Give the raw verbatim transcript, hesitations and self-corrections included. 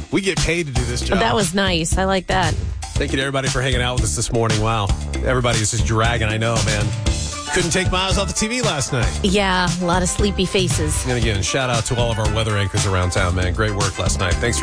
We get paid to do this job. That was nice. I like that. Thank you to everybody for hanging out with us this morning. Wow. Everybody is just dragging, I know, man. Couldn't take my eyes off the T V last night. Yeah, a lot of sleepy faces. And again, shout out to all of our weather anchors around town, man. Great work last night. Thanks for